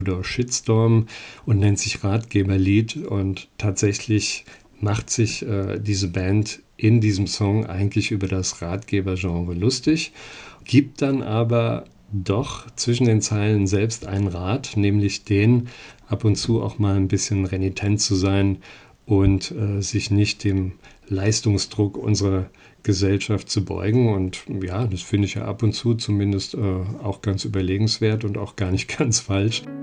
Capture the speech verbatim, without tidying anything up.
oder Shitstorm und nennt sich Ratgeberlied. Und tatsächlich macht sich äh, diese Band in diesem Song eigentlich über das Ratgebergenre lustig, gibt dann aber doch zwischen den Zeilen selbst einen Rat, nämlich den, ab und zu auch mal ein bisschen renitent zu sein und äh, sich nicht dem Leistungsdruck unserer Gesellschaft zu beugen. Und ja, das finde ich ja ab und zu zumindest äh, auch ganz überlegenswert und auch gar nicht ganz falsch.